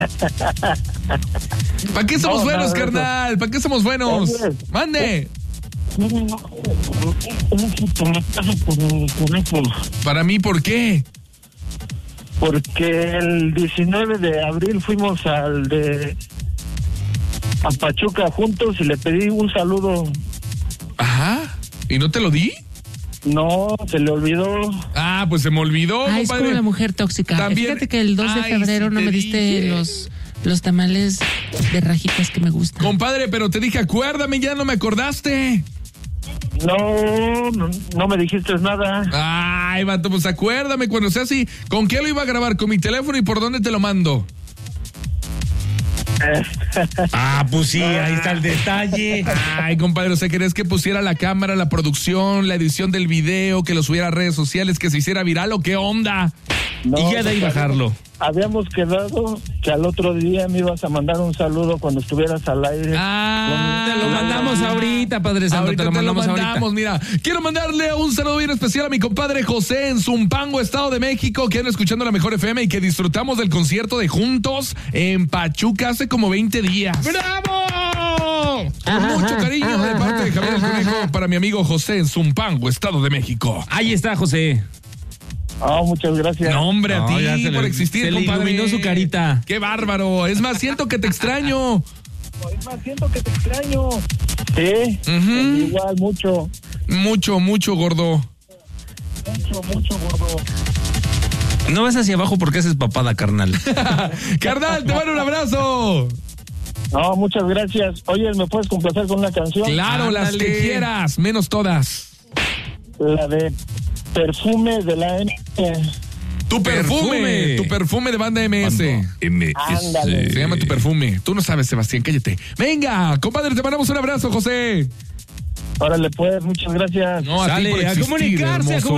¿Para qué somos buenos, carnal? ¿Para qué somos buenos? Oye, ¡Mande! Un jitomatazo por mi currículum. ¿Para mí por qué? Porque el 19 de abril fuimos a Pachuca juntos y le pedí un saludo. Ajá. ¿Y no te lo di? No, se le olvidó. Ah, pues se me olvidó, es compadre. como la mujer tóxica. También. Fíjate que el 2 de febrero sí no te me diste dije. los tamales de rajitas que me gustan. Compadre, pero te dije, acuérdame, ya no me acordaste. No me dijiste nada. Ay, vato, pues acuérdame cuando sea así. ¿Con qué lo iba a grabar? ¿Con mi teléfono y por dónde te lo mando? Ah, pues sí, ahí está el detalle. Ay, compadre, o sea, ¿querés que pusiera la cámara, la producción, la edición del video, que lo subiera a redes sociales, que se hiciera viral o qué onda? No, Y ya de ahí bajarlo. Habíamos quedado que al otro día me ibas a mandar un saludo cuando estuvieras al aire. Ah, Te lo mandamos ahorita, Padre Santo, ahorita te lo mandamos ahorita. Mira, quiero mandarle un saludo bien especial a mi compadre José en Zumpango, Estado de México, que anda escuchando la Mejor FM y que disfrutamos del concierto de Juntos en Pachuca hace como 20 días. ¡Bravo! Con mucho cariño de parte de Javier el Conejo para mi amigo José en Zumpango, Estado de México. Ahí está, José. Muchas gracias. No, hombre, a No, ti ya se por le- existir, se le compadre. iluminó su carita. ¡Qué bárbaro! Es más, siento que te extraño. Es más, siento que te extraño. Sí, Ujú. igual, mucho, Mucho, gordo. mucho, gordo. No ves hacia abajo porque haces papada, carnal. Carnal, te mando un abrazo. No, muchas gracias. Oye, ¿me puedes complacer con una canción? Claro, las Ándale. que quieras, menos todas. La de Perfume de la M. Tu perfume de banda MS. Ándale. Se llama Tu Perfume. Tú no sabes, Sebastián, cállate. Venga, compadre, te mandamos un abrazo, José. Órale, pues, muchas gracias. No, a ti por Sale, a existir, comunicarse, hermoso.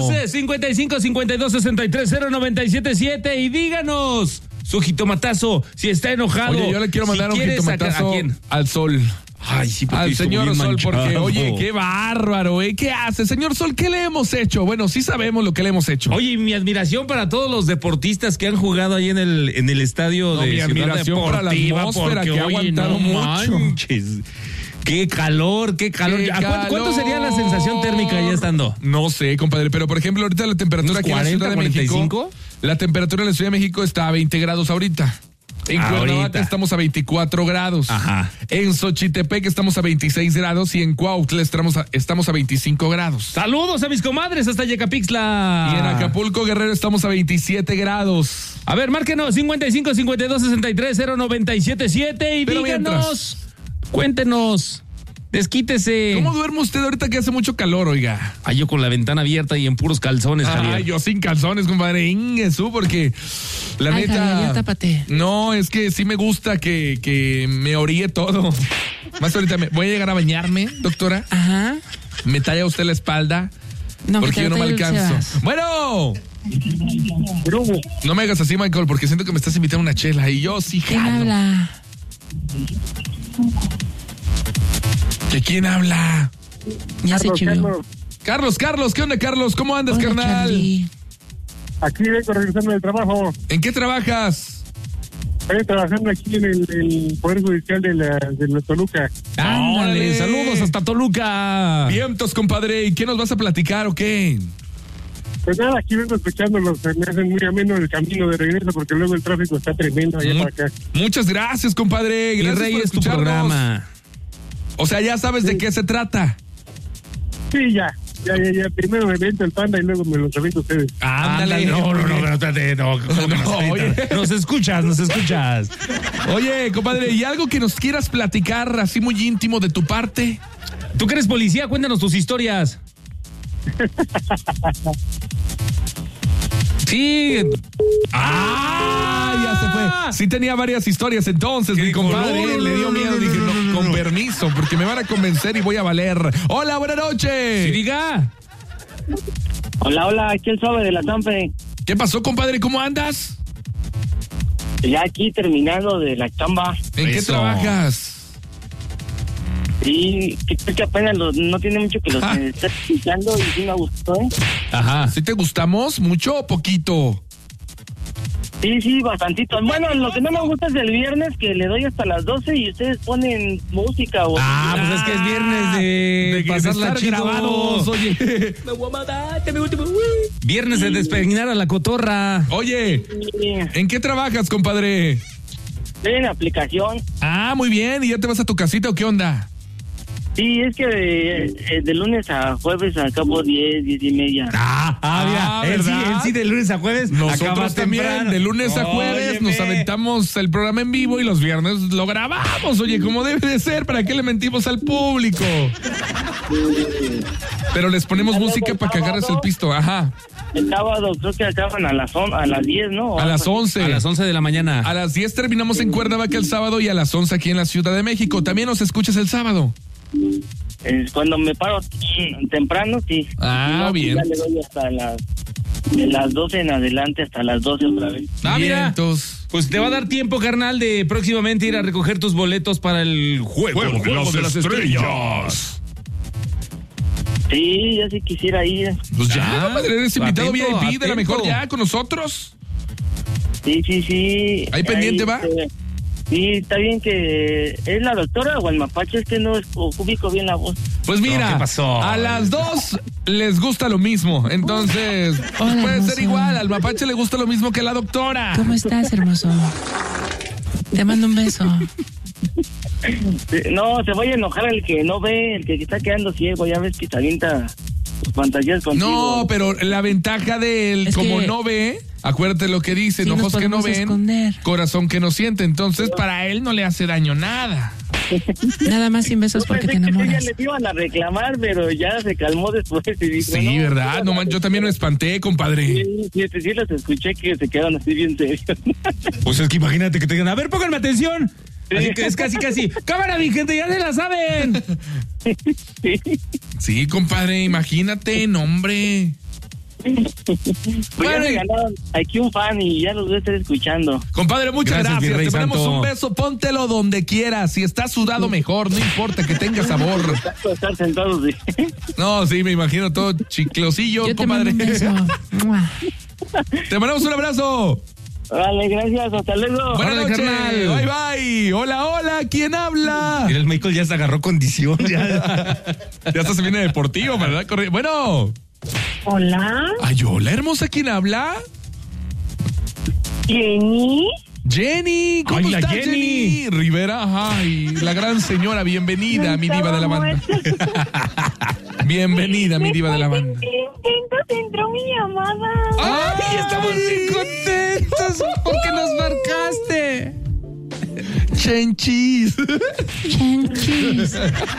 55 52 63 0977 y díganos su jitomatazo, si está enojado. Oye, yo le quiero mandar si un quiere jitomatazo sacar- ¿A quién? al Sol. Ay, sí, porque Al estuvo señor bien Sol, porque, manchado. oye, qué bárbaro, ¿qué hace? Señor Sol, ¿qué le hemos hecho? Bueno, sí sabemos lo que le hemos hecho. Oye, y mi admiración para todos los deportistas que han jugado ahí en el estadio No, de mi Ciudad admiración para la Deportiva, atmósfera porque, que ha oye, aguantado no mucho. manches. Qué calor, qué calor. ¡Qué ¿Cuánto sería la calor! sensación térmica ya estando? No sé, compadre, pero por ejemplo, ahorita la temperatura ¿Unos aquí en la 40, Ciudad de México. 45? La temperatura en la Ciudad de México está a 20 grados ahorita. En Cuernavaca Ahorita. estamos a 24 grados. Ajá. En Xochitepec estamos a 26 grados y en Cuautla estamos a 25 grados. Saludos a mis comadres hasta Yecapixtla. Y en Acapulco, Guerrero, estamos a 27 grados. A ver, márquenos 55 52 63 0977 y Pero díganos, cuéntenos, desquítese. ¿Cómo duerme usted ahorita que hace mucho calor, oiga? Ay, yo con la ventana abierta y en puros calzones, Javier. Ay, yo sin calzones, compadre. Ingesú, porque la Ay, neta. Javier, ya tápate. No, es que sí me gusta que me oríe todo. Más ahorita voy a llegar a bañarme, doctora. Ajá. Me talla usted la espalda. No, que Porque te yo no me talle el alcanzo. Sebas. Bueno. No me hagas así, Michael, porque siento que me estás invitando a una chela y yo sí ¿Quién jalo. habla? ¿Que quién habla? Ya se chivió. Carlos, ¿qué onda, Carlos? ¿Cómo andas, Hola, carnal? Charlie. Aquí vengo regresando del trabajo. ¿En qué trabajas? Estoy trabajando aquí en el Poder Judicial de la Toluca. Ándale, ¡Órale! saludos hasta Toluca. Vientos, compadre. ¿Y qué nos vas a platicar o qué? Pues nada, aquí vengo escuchándolos. Me hacen muy ameno el camino de regreso porque luego el tráfico está tremendo allá para acá. Muchas gracias, compadre. Mi Gracias rey por es tu escucharnos. programa. O sea, ya sabes de qué se trata. Sí, ya. Primero me vento el panda y luego me los avento ustedes. Ándale. No, pero espérate, no. oye. Nos escuchas. Oye, compadre, ¿y algo que nos quieras platicar así muy íntimo de tu parte? Tú que eres policía, cuéntanos tus historias. Sí. ¡Ah! Ya se fue. Sí tenía varias historias entonces, mi compadre. No, Le dio miedo. Dije, no, con permiso, porque me van a convencer y voy a valer. Hola, buenas noches. Sí, diga. Hola, aquí el suave de la Zampe. ¿Qué pasó, compadre? ¿Cómo andas? Ya aquí terminando de la chamba. ¿En qué Eso. trabajas? Sí, que apenas no tiene mucho que los está escuchando y sí me gustó, ¿eh? Ajá. ¿Sí te gustamos? ¿Mucho o poquito? Sí, bastantito. Bueno, lo que no me gusta es el viernes, que le doy hasta las 12 y ustedes ponen música. O Pues es que es viernes de pasarla estar chido. grabados, oye. Viernes de despeinar a la cotorra. Oye, ¿en qué trabajas, compadre? Estoy en la aplicación. Muy bien. ¿Y ya te vas a tu casita o qué onda? Sí, es que de lunes a jueves acabo 10 y media. Mira, él sí, de lunes a jueves. Nosotros acaba también, temprano. de lunes a jueves, Óyeme. nos aventamos el programa en vivo y los viernes lo grabamos, oye, como debe de ser, ¿para qué le mentimos al público? Pero les ponemos música para que agarres el pisto, ajá. El sábado creo que acaban a las 10, ¿no? A las 11. A las 11 de la mañana. A las 10 terminamos en Cuernavaca el sábado y a las 11 aquí en la Ciudad de México. ¿También nos escuchas el sábado? Cuando me paro temprano, sí. No, bien. Ya le doy hasta de las 12 en adelante hasta las 12 otra vez. Mira. Vientos. Pues te va a dar tiempo, carnal, de próximamente ir a recoger tus boletos para el juego de las estrellas. Sí, yo sí quisiera ir. Pues ya, compadre, eres invitado atento, VIP de la mejor atento. ya con nosotros. Sí. ¿Ahí pendiente va? Sí, está bien que... ¿Es la doctora o el mapache? Es que no ubico bien la voz. Pues mira, ¿qué pasó? a las dos les gusta lo mismo, entonces Hola, puede ser hermoso. igual, al mapache le gusta lo mismo que a la doctora. ¿Cómo estás, hermoso? Te mando un beso. No, se vaya a enojar el que no ve, el que está quedando ciego. Ya ves que te avienta tus pantallas contigo. No, pero la ventaja de él, Es como que- no ve, acuérdate lo que dicen, Sí, nos ojos que no podemos ven, esconder. corazón que no siente, entonces para él no le hace daño nada. Nada más sin besos porque te Pensé que sí, ya enamoras. les iban a reclamar, pero ya se calmó después y dijo, Sí, no, ¿verdad? No, man, yo también me espanté, compadre. Sí, los escuché que se quedan así bien serios. Pues es que imagínate que te digan, a ver, pónganme atención. Así que es casi. ¡Cámara, mi gente, ya se la saben! Sí, compadre, imagínate, no, hombre. Pues ya me ganaron aquí un fan y ya los voy a estar escuchando. Compadre, muchas Gracias, gracias. Virrey Te mandamos Santo. un beso, póntelo donde quieras. Si está sudado, mejor, no importa que tenga sabor. Estar sentados. Sí. No, sí, me imagino todo chiclosillo, Yo te mando compadre. un beso. ¡Mua! Te mandamos un abrazo. Vale, gracias, hasta luego. Buenas Órale, noches. carnal. Bye. Hola, ¿quién habla? Mira, el Michael ya se agarró condición. Ya hasta se viene deportivo, ¿verdad? Bueno. Hola, Ay, hola, hermosa, ¿quién habla? Jenny. Jenny, ¿cómo Ay, la estás, Jenny. Jenny? Rivera, ay, la gran señora, bienvenida, mi diva de la banda. Bienvenida, mi diva de la banda. Entonces entró mi llamada. ¡Ay, estamos bien contentos porque nos marcaste. Chenchis. Chanchis.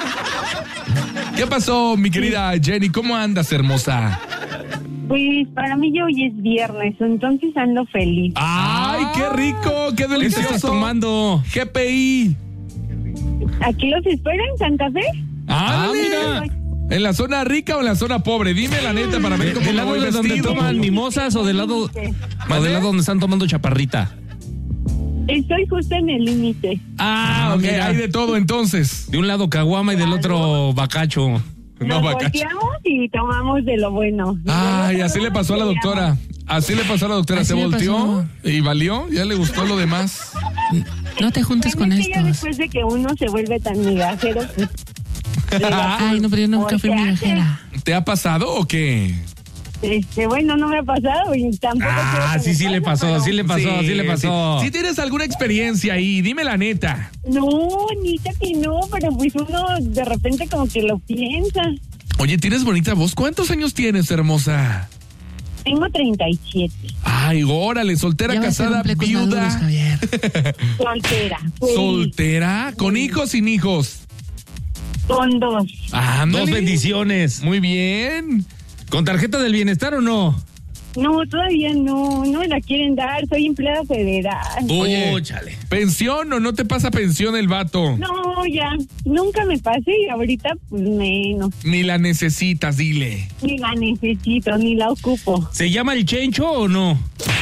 ¿Qué pasó, mi querida Jenny? ¿Cómo andas, hermosa? Pues para mí ya hoy es viernes, entonces ando feliz. ¡Ay, qué rico! ¡Qué ¿Qué te delicioso! estás tomando? GPI. ¿Aquí los espero en San Café? Mira. ¿En la zona rica o en la zona pobre? Dime la neta para ver cómo ¿Del me lado voy de donde vestido. toman mimosas o del lado donde están tomando chaparrita? Estoy justo en el límite. Ok, mira. hay de todo entonces. De un lado caguama y del otro bacacho. No, Nos bacacho. volteamos y tomamos de lo bueno. Ay, así le pasó a la doctora. Así le pasó a la doctora. Así Se le volteó pasó. y valió. Ya le gustó lo demás. No te juntes con Realmente ya estos. después de que uno se vuelve tan migajero, pues, Ay, no, pero yo nunca fui migajera. ¿Te ha pasado o qué? bueno, no me ha pasado y tampoco quiero que me Sí le pase, pasó, pero- sí le pasó. Si tienes alguna experiencia ahí, dime la neta. No, Nita, que no, pero pues uno de repente como que lo piensa. Oye, tienes bonita voz. ¿Cuántos años tienes, hermosa? Tengo 37, Ay, órale, soltera, Ya va a ser casada, un plecos maduros, viuda, Javier. soltera, feliz, soltera, con hijos, sin hijos. con 2. Ándale. 2 bendiciones. Muy bien. ¿Con tarjeta del bienestar o no? No, todavía no me la quieren dar, soy empleada federal. Oye. Chale. ¿Pensión o no te pasa pensión el vato? No, ya, nunca me pasé y ahorita pues menos, Ni la necesitas, dile. ni la necesito, ni la ocupo. ¿Se llama el Chencho o no?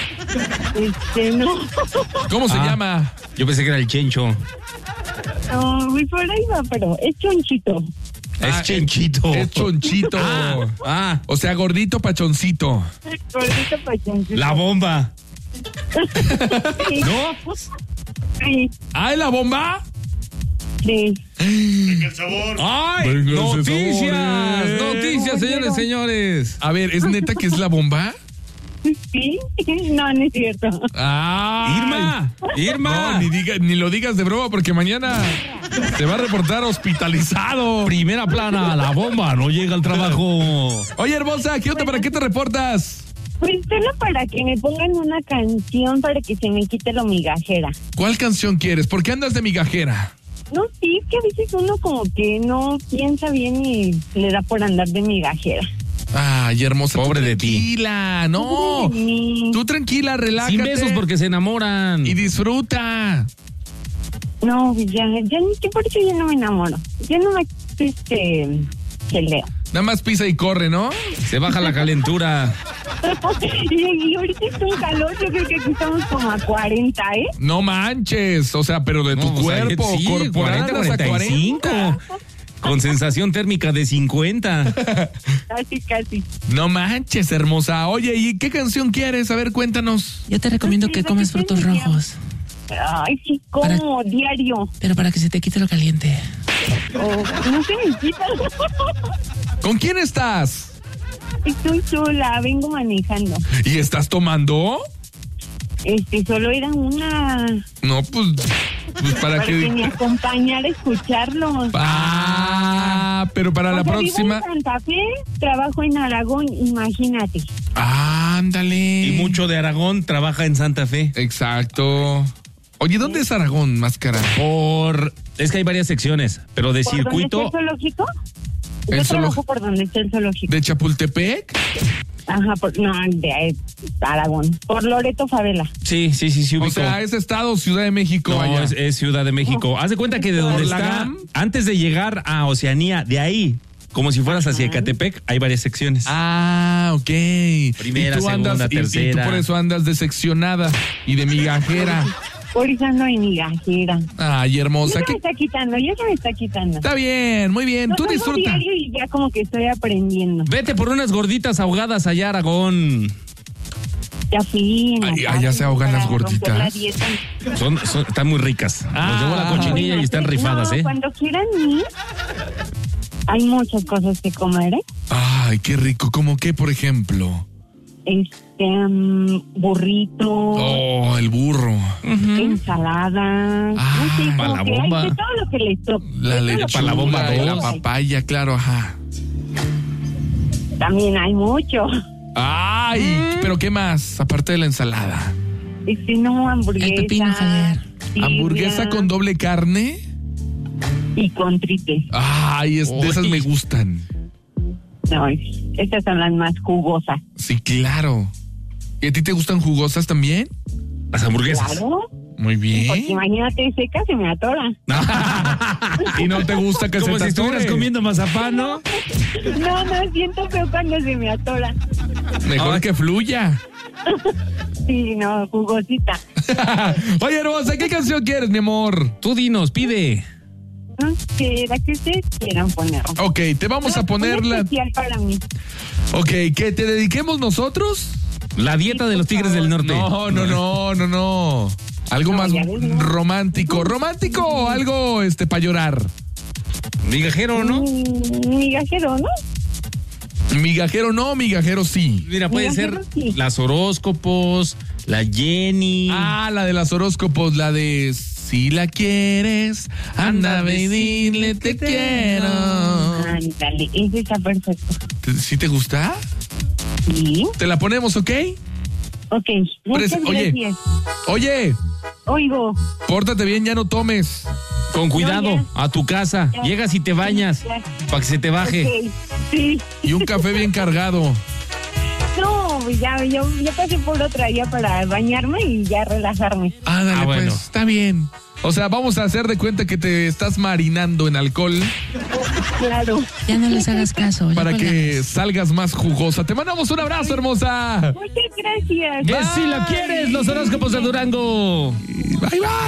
No, ¿Cómo se llama? Yo pensé que era el Chencho. no, muy por ahí va, pero es chonchito. Es Chenchito. Es chonchito. Ah, O sea, gordito pachoncito. Gordito pachoncito. la bomba. Sí. ¿No? Sí, ¿Ah, la bomba? sí. ¡Ay! Vénganse ¡Noticias! sabores. ¡Noticias, señores, señores! A ver, ¿es neta que es la bomba? Sí, no, no es cierto. ¡Ah! ¡Irma! No, ni lo digas de broma porque mañana te va a reportar hospitalizado. Primera plana, la bomba no llega al trabajo. Oye, hermosa, ¿qué onda? ¿Para qué te reportas? Pues solo para que me pongan una canción para que se me quite lo migajera. ¿Cuál canción quieres? ¿Por qué andas de migajera? No, sí, es que a veces uno como que no piensa bien y le da por andar de migajera. Ay, hermosa. Pobre tú de ti. Tranquila, no. Tú tranquila, relájate. Sin besos porque se enamoran. Y disfruta. No, ya ni que por eso ya no me enamoro. Ya no me, peleo. Nada más pisa y corre, ¿no? Se baja la calentura. Y ahorita está un calor, yo creo que aquí estamos como a 40, ¿eh? No manches, o sea, pero de tu No, o sea, cuerpo, sí, corporal 40, hasta 45. 40. Con sensación térmica de 50. Casi. No manches, hermosa. Oye, ¿y qué canción quieres? A ver, cuéntanos. Yo te recomiendo Sí, que lo comes que frutos tenía. rojos, Ay, sí, como diario. pero para que se te quite lo caliente. No se me quita. ¿Con quién estás? Estoy sola, vengo manejando. ¿Y estás tomando? Solo era una... No, pues para Para que me que... acompañara a escucharlo. Pero para la O sea, próxima... vivo en Santa Fe, trabajo en Aragón, imagínate. Ándale. Y mucho de Aragón trabaja en Santa Fe. Exacto. Oye, ¿dónde es Aragón, máscara? Es que hay varias secciones, pero de ¿Por dónde circuito. está el zoológico? Yo El trabajo por donde está el zoológico. ¿De Chapultepec? Ajá, de Aragón. Por Loreto Favela. Sí, ubico. O sea, ¿es Estado o Ciudad de México? No, allá? es Ciudad de México. Haz de cuenta que de donde ¿Por la está, GAM? antes de llegar a Oceanía, de ahí, como si fueras hacia Ecatepec, hay varias secciones. Ah, ok. Primera, Y tú segunda, y tú tercera. por eso andas decepcionada y de migajera. Por eso ando en migajera. Ay, hermosa. Ya se me está quitando. Está bien, muy bien. No Tú tomo disfruta. diario y ya como que estoy aprendiendo. Vete por unas gorditas ahogadas allá a Aragón. Ya fui. en la Ay, allá se ahogan para las romper gorditas. la dieta. Están muy ricas. Nos llevó la cochinilla y están Bueno, rifadas, ¿eh? Cuando quieran ir, hay muchas cosas que comer, ¿eh? Ay, qué rico. ¿Cómo qué, por ejemplo? Burrito, Oh, el burro. ensalada, Ah, no sé, pa' como la que hay bomba. de todo lo que les toque. La De todo lo lechuga, que para la bomba les y la toque. papaya, claro, ajá. También hay mucho. Ay, pero ¿qué más? Aparte de la ensalada. No, hamburguesa. El pepino, Javier. birria ¿Hamburguesa con doble carne? y con tripe. Ay, de esas me gustan. No, estas son las más jugosas. Sí, claro. ¿Y a ti te gustan jugosas también? Las hamburguesas. Claro. Muy Porque bien. imagínate, seca se me atora. ¿Y no te gusta que Como se si te estuvieras atore? comiendo mazapán, ¿no? No, siento feo cuando se me atora. Mejor Ay. que fluya. Sí, no, jugosita. Oye, hermosa, ¿qué canción quieres, mi amor? Tú dinos, pide. No sé, la que ustedes quieran poner. Ok, te vamos a ponerla. especial para mí. Ok, ¿que te dediquemos nosotros? La dieta de los Tigres del Norte. No. Algo No, más ya ves, no. romántico. ¿Romántico o algo para llorar? Migajero, ¿no? Migajero, ¿no? Migajero no, migajero sí. Mira, puede ser Migajero, sí. las horóscopos, la Jenny. Ah, la de las horóscopos, la de si la quieres, anda ve y dile te quiero. Ándale, ese está perfecto. ¿Sí te gusta? Sí. Te la ponemos, ¿ok? Ok, muchas Oye. gracias. Oye, Oigo. pórtate bien, ya no tomes. Con cuidado, No, a tu casa. Ya. Llegas y te bañas Ya. para que se te baje. Ok, sí. Y un café bien cargado. No, ya, yo pasé por otra ya para bañarme y ya relajarme. Ándale, Ah, bueno. pues, está bien. O sea, vamos a hacer de cuenta que te estás marinando en alcohol Claro. Ya no les hagas caso. ya para que cuélganos. salgas más jugosa. Te mandamos un abrazo, hermosa. Muchas gracias. Que si la quieres, los horóscopos de Durango. Bye, bye.